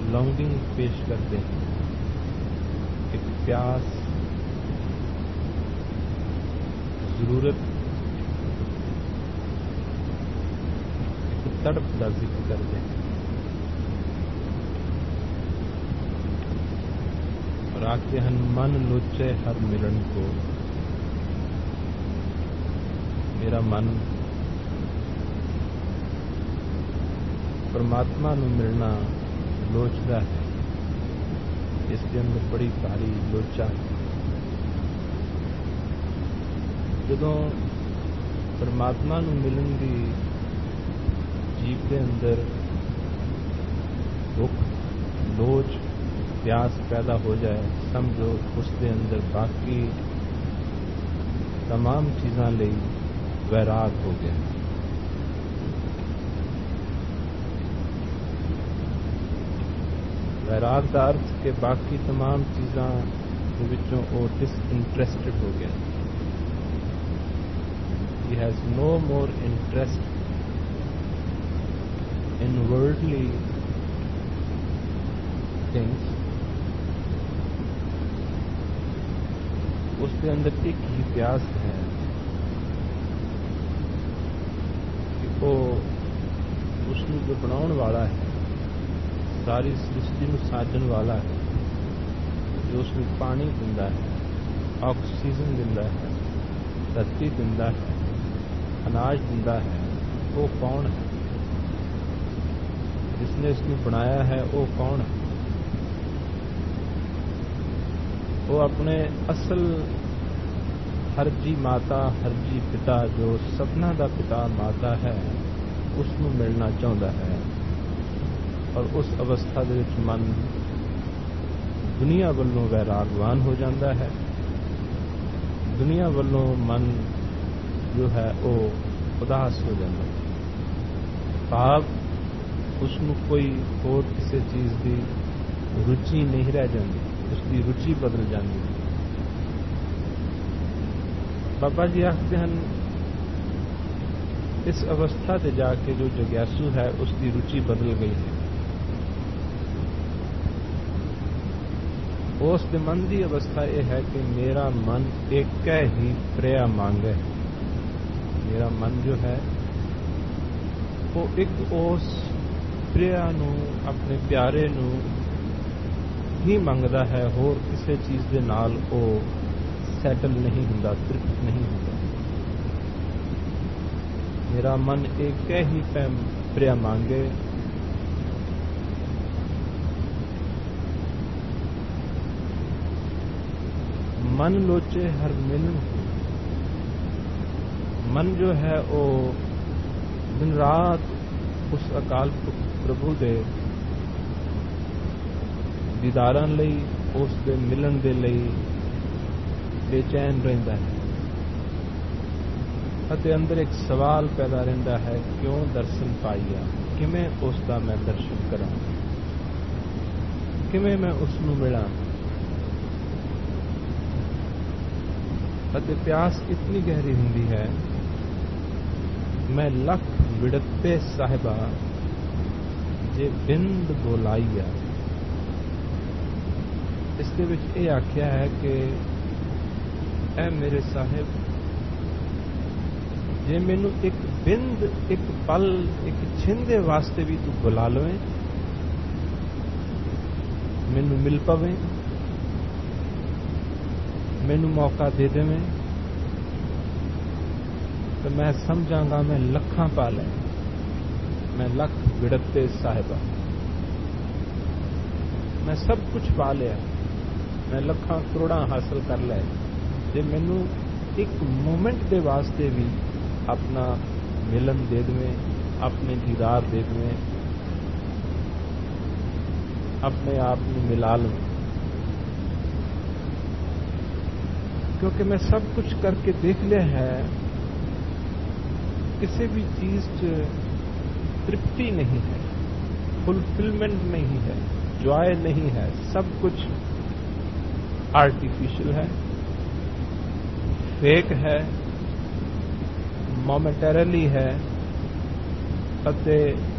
Longing पेश करते हैं, एक प्यास, जरूरत, एक तड़प का जिक्र करते हैं और आखते हैं मन लोचे हर मिलन को। मेरा मन परमात्मा ਨੂੰ मिलना लोचदा है, इसके अंदर बड़ी भारी लोचा है। ਜਦੋਂ परमात्मा ਨੂੰ मिलन की जीव के अंदर भुख, लोच, प्यास पैदा हो जाए, समझो उसके अंदर बाकी तमाम चीज़ां ਲਈ वैराग हो गया। वैराग का अर्थ के बाकी तमाम चीज़ां के विचों वो डिसइंटरेस्टेड हो गया। He has no more interest in worldly things। उसके अंदर एक ही प्यास है कि वो उसको जो बनाने वाला है, सारी सृष्टि में साजन वाला है, जो उसमें पानी दिंदा है, ऑक्सीजन दिंदा है, धरती दिंदा है, अनाज दिंदा है, वो कौन है? जिसने इसको बनाया है वो कौन है? वो अपने असल हरजी माता, हरजी पिता, जो सपना का पिता माता है, उसको मिलना चाहता है। और उस अवस्था दे विच मन दुनिया वालों वैरागवान हो जाता है। दुनिया वालों मन जो है वो उदास हो जाता है। भाव उसनों कोई होर किसी चीज़ की रुचि नहीं रह जाती, उसकी रुचि बदल जाती। बाबा जी आखते हैं इस अवस्था से जाके जो जिज्ञासु है उसकी रुचि बदल गई है। उस मन की अवस्था यह है कि मेरा मन एक ही प्रिया मांगे। मेरा मन जो है वो एक उस प्रिया नू, अपने प्यारे नू ही मंगदा है, होर किसी चीज़ के नाल वो सैटल नहीं हुंदा, तृप्त नहीं हुंदा। मेरा मन एक ही प्रिया मांगे। मन लोचे हर मिलन। मन जो है वो दिन रात उस अकाल प्रभु दे दीदारां लई, उस दे मिलन दे लई बेचैन रहिंदा है। अते अंदर एक सवाल पैदा रहिंदा है, क्यों दर्शन पाइया, किवें उसका मैं दर्शन करां, किवें मैं उसनूं मिलां। अते प्यास इतनी गहरी हुंदी है, मैं लख विड़ते साहिबा जे बिंद बोलाइया। इसके विच यह आख्या है कि ऐ मेरे साहिब, जे मैनू एक बिंद, एक पल, एक छिंदे वास्ते भी तू बुला लवें, मैनू मिल पवें, मैनू मौका दे देवें, तो मैं समझांगा मैं लखां पा लें, मैं लख विड़ते साहिबा, मैं सब कुछ पा लिया, मैं लखां करोड़ा हासिल कर लिया। जे मैनू एक मोमेंट के वास्ते भी अपना मिलन दे देवें, अपने दीदार दे देवें, अपने आप में मिला लवें, क्योंकि मैं सब कुछ करके देख लिया है, किसी भी चीज तृप्ति नहीं है, फुलफिलमेंट नहीं है, जॉय नहीं है, सब कुछ आर्टिफिशियल है, फेक है, मोमेंटरली है,